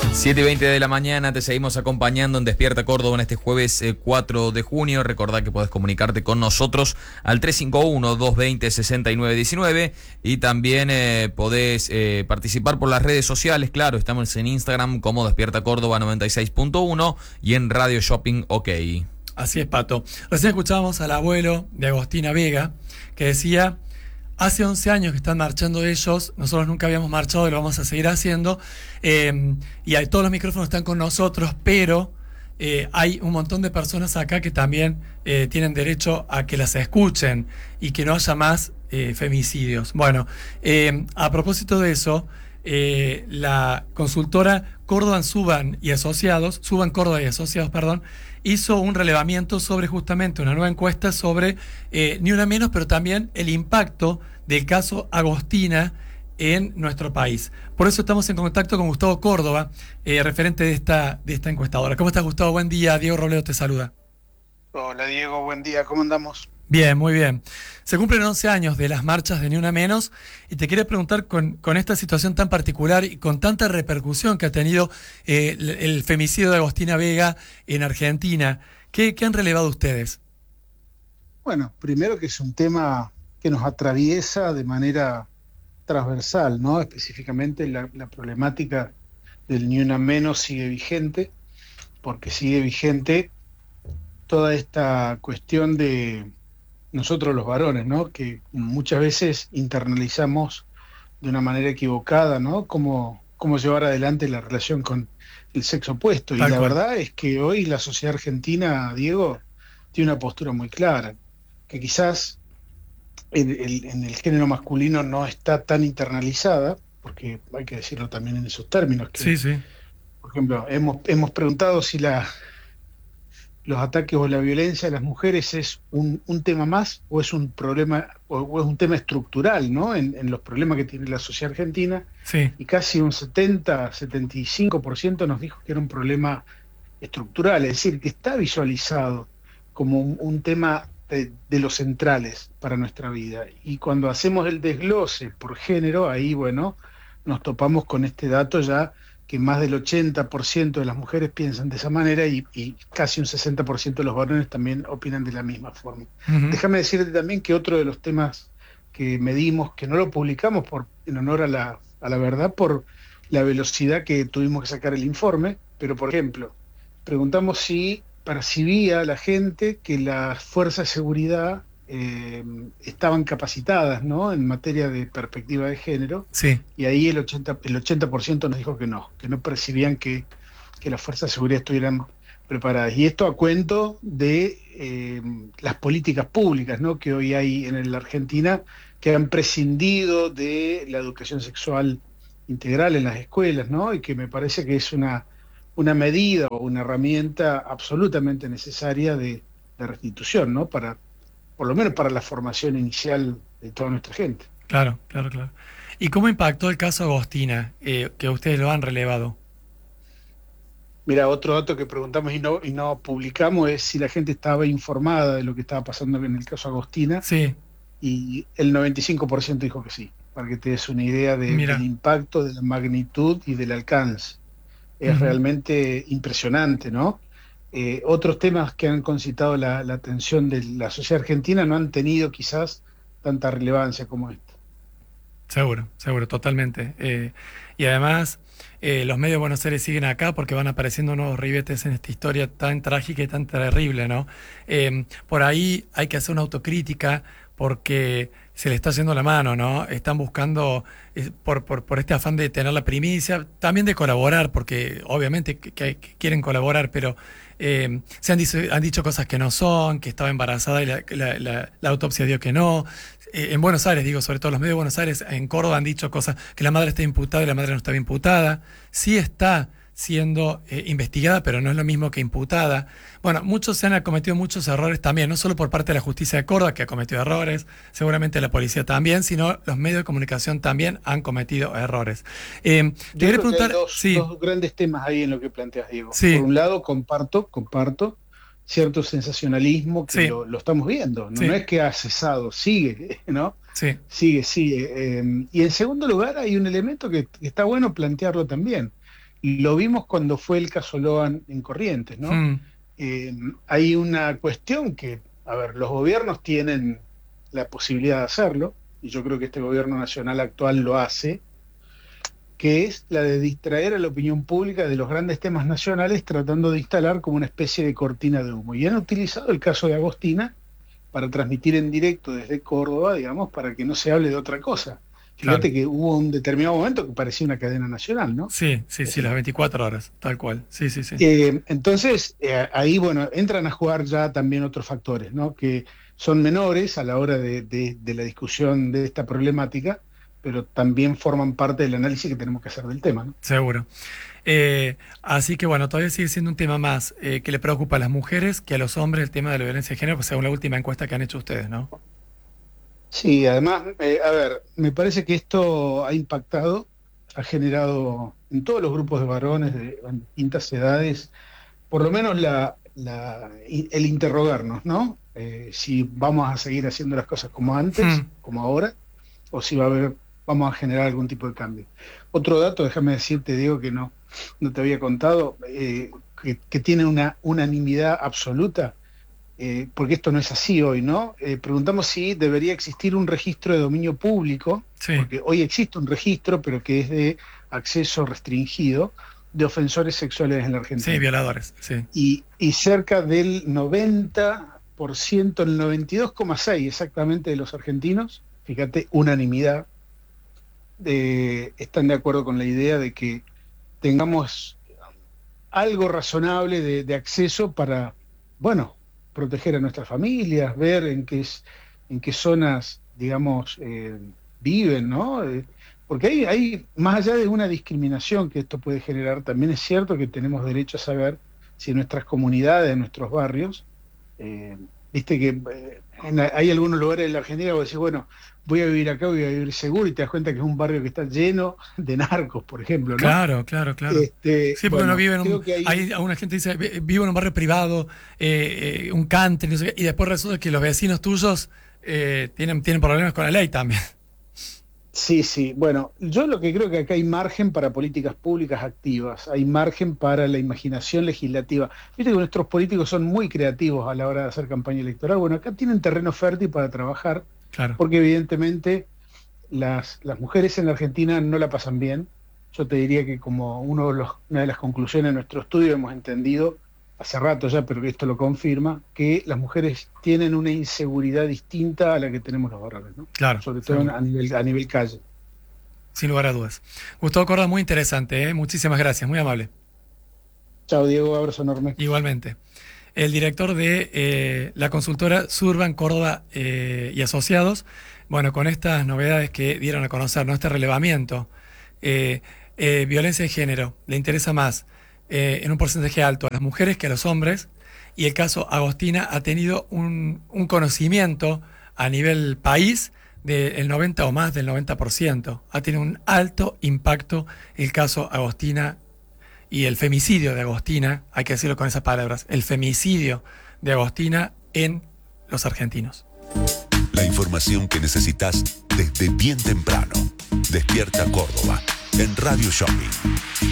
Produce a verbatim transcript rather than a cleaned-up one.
siete y veinte de la mañana, te seguimos acompañando en Despierta Córdoba en este jueves eh, cuatro de junio. Recordá que podés comunicarte con nosotros al tres cinco uno, dos dos cero, seis nueve uno nueve y también eh, podés eh, participar por las redes sociales. Claro, estamos en Instagram como Despierta Córdoba noventa y seis punto uno y en Radio Shopping OK. Así es, Pato. Recién escuchábamos al abuelo de Agostina Vega que decía: hace once años que están marchando ellos, nosotros nunca habíamos marchado y lo vamos a seguir haciendo, eh, y hay, todos los micrófonos están con nosotros, pero eh, hay un montón de personas acá que también eh, tienen derecho a que las escuchen y que no haya más eh, femicidios. Bueno, eh, a propósito de eso, eh, la consultora Córdoba Suban y Asociados, Suban Córdoba y Asociados, perdón, hizo un relevamiento sobre justamente una nueva encuesta sobre eh, Ni Una Menos, pero también el impacto del caso Agostina en nuestro país. Por eso estamos en contacto con Gustavo Córdoba, eh, referente de esta, de esta encuestadora. ¿Cómo estás, Gustavo? Buen día. Diego Robledo te saluda. Hola, Diego. Buen día. ¿Cómo andamos? Bien, muy bien. Se cumplen once años de las marchas de Ni Una Menos y te quería preguntar, con, con esta situación tan particular y con tanta repercusión que ha tenido eh, el, el femicidio de Agostina Vega en Argentina, ¿qué, qué han relevado ustedes? Bueno, primero que es un tema que nos atraviesa de manera transversal, ¿no? Específicamente la, la problemática del Ni Una Menos sigue vigente, porque sigue vigente toda esta cuestión de nosotros los varones, ¿no? Que muchas veces internalizamos de una manera equivocada, ¿no? Cómo, cómo llevar adelante la relación con el sexo opuesto. Y Tal la cual. verdad es que hoy la sociedad argentina, Diego, tiene una postura muy clara, que quizás en el, en el género masculino no está tan internalizada, porque hay que decirlo también en esos términos, que, Sí, sí. por ejemplo, hemos, hemos preguntado si la los ataques o la violencia a las mujeres es un, un tema más o es un problema o, o es un tema estructural, ¿no? En, en los problemas que tiene la sociedad argentina, Sí. y casi un setenta, setenta y cinco por ciento nos dijo que era un problema estructural, es decir, que está visualizado como un, un tema de, de los centrales para nuestra vida. Y cuando hacemos el desglose por género, ahí, bueno, nos topamos con este dato ya, que más del ochenta por ciento de las mujeres piensan de esa manera y, y casi un sesenta por ciento de los varones también opinan de la misma forma. Uh-huh. Déjame decirte también que otro de los temas que medimos, que no lo publicamos por, en honor a la, a la verdad, por la velocidad que tuvimos que sacar el informe, pero por ejemplo, preguntamos si percibía la gente que las fuerzas de seguridad eh, estaban capacitadas, ¿no?, en materia de perspectiva de género. Sí. Y ahí el ochenta, el ochenta por ciento nos dijo que no, que no percibían que, que las fuerzas de seguridad estuvieran preparadas. Y esto a cuento de eh, las políticas públicas, ¿no?, que hoy hay en la Argentina, que han prescindido de la educación sexual integral en las escuelas, ¿no?, y que me parece que es una, una medida o una herramienta absolutamente necesaria de, de restitución, ¿no?, para, por lo menos para la formación inicial de toda nuestra gente. Claro, claro, claro. ¿Y cómo impactó el caso Agostina, eh, que ustedes lo han relevado? Mira, otro dato que preguntamos y no, y no publicamos es si la gente estaba informada de lo que estaba pasando en el caso Agostina. Sí. Y el noventa y cinco por ciento dijo que sí, para que te des una idea de, del impacto, de la magnitud y del alcance. Es uh-huh. realmente impresionante, ¿no? Eh, otros temas que han concitado la, la atención de la sociedad argentina no han tenido quizás tanta relevancia como este. Seguro, seguro, totalmente. Eh, y además, eh, los medios de Buenos Aires siguen acá porque van apareciendo nuevos ribetes en esta historia tan trágica y tan terrible, ¿no? Eh, por ahí hay que hacer una autocrítica porque se le está yendo la mano, ¿no? Están buscando, eh, por, por, por este afán de tener la primicia, también de colaborar, porque obviamente que, que, que quieren colaborar, pero eh, se han dicho, han dicho cosas que no son, que estaba embarazada y la, la, la, la autopsia dio que no. Eh, en Buenos Aires, digo, sobre todo los medios de Buenos Aires, en Córdoba han dicho cosas, que la madre está imputada y la madre no estaba imputada. Sí está siendo eh, investigada, pero no es lo mismo que imputada. Bueno, muchos se han cometido muchos errores también, no solo por parte de la justicia de Córdoba, que ha cometido errores, seguramente la policía también, sino los medios de comunicación también han cometido errores. Eh, te quería preguntar, hay dos, sí. dos grandes temas ahí en lo que planteas, Diego. Sí. Por un lado, comparto, comparto cierto sensacionalismo que sí. lo, lo estamos viendo. No, sí. no es que ha cesado, sigue, ¿no? Sí. Sigue, sigue. Eh, y en segundo lugar, hay un elemento que, que está bueno plantearlo también, Lo vimos cuando fue el caso Loan en Corrientes, ¿no? Mm. Eh, hay una cuestión que, a ver, los gobiernos tienen la posibilidad de hacerlo, y yo creo que este gobierno nacional actual lo hace, que es la de distraer a la opinión pública de los grandes temas nacionales, tratando de instalar como una especie de cortina de humo. Y han utilizado el caso de Agostina para transmitir en directo desde Córdoba, digamos, para que no se hable de otra cosa. Fíjate claro. que hubo un determinado momento que parecía una cadena nacional, ¿no? Sí, sí, sí, las veinticuatro horas, tal cual. Sí, sí, sí. Eh, entonces, eh, ahí, bueno, entran a jugar ya también otros factores, ¿no? Que son menores a la hora de, de, de la discusión de esta problemática, pero también forman parte del análisis que tenemos que hacer del tema, ¿no? Seguro. Eh, así que bueno, todavía sigue siendo un tema más eh, que le preocupa a las mujeres que a los hombres el tema de la violencia de género, pues según la última encuesta que han hecho ustedes, ¿no? Sí, además, eh, a ver, me parece que esto ha impactado, ha generado en todos los grupos de varones de en distintas edades, por lo menos la, la, el interrogarnos, ¿no? Eh, si vamos a seguir haciendo las cosas como antes, hmm. como ahora, o si va a haber, vamos a generar algún tipo de cambio. Otro dato, déjame decirte, Diego, que no, no te había contado, eh, que, que tiene una unanimidad absoluta. Eh, porque esto no es así hoy, ¿no? Eh, preguntamos si debería existir un registro de dominio público, sí. porque hoy existe un registro, pero que es de acceso restringido, de ofensores sexuales en la Argentina. Sí, violadores, sí. Y, y cerca del noventa por ciento, el noventa y dos coma seis por ciento exactamente de los argentinos, fíjate, unanimidad, eh, están de acuerdo con la idea de que tengamos algo razonable de, de acceso para, bueno, proteger a nuestras familias, ver en qué, en qué zonas, digamos, eh, viven, ¿no? Eh, porque hay, hay, más allá de una discriminación que esto puede generar, también es cierto que tenemos derecho a saber si en nuestras comunidades, en nuestros barrios, eh, viste que eh, en, hay algunos lugares en la Argentina que decís, bueno, voy a vivir acá, voy a vivir seguro, y te das cuenta que es un barrio que está lleno de narcos, por ejemplo, ¿no? Claro, claro, claro. Este, sí, porque bueno, uno vive en un... hay, hay alguna gente dice, vivo en un barrio privado, eh, eh, un country, no sé qué, y después resulta que los vecinos tuyos eh, tienen, tienen problemas con la ley también. Sí, sí. Bueno, yo lo que creo que acá hay margen para políticas públicas activas, hay margen para la imaginación legislativa. Viste que nuestros políticos son muy creativos a la hora de hacer campaña electoral. Bueno, acá tienen terreno fértil para trabajar, claro. porque evidentemente las, las mujeres en la Argentina no la pasan bien. Yo te diría que como uno de los, una de las conclusiones de nuestro estudio hemos entendido, hace rato ya, pero que esto lo confirma, que las mujeres tienen una inseguridad distinta a la que tenemos los varones, ¿no? Claro. Sobre todo a nivel, a nivel calle. Sin lugar a dudas. Gustavo Córdoba, muy interesante, ¿eh? Muchísimas gracias, muy amable. Chao, Diego, abrazo enorme. Igualmente. El director de eh, la consultora Surban Córdoba eh, y Asociados, bueno, con estas novedades que dieron a conocer, ¿no? Este relevamiento, eh, eh, violencia de género, le interesa más Eh, en un porcentaje alto a las mujeres que a los hombres, y el caso Agostina ha tenido un, un conocimiento a nivel país del noventa o más del noventa por ciento. Ha tenido un alto impacto el caso Agostina y el femicidio de Agostina, hay que decirlo con esas palabras, el femicidio de Agostina en los argentinos. La información que necesitas desde bien temprano. Despierta Córdoba en Radio Shopping.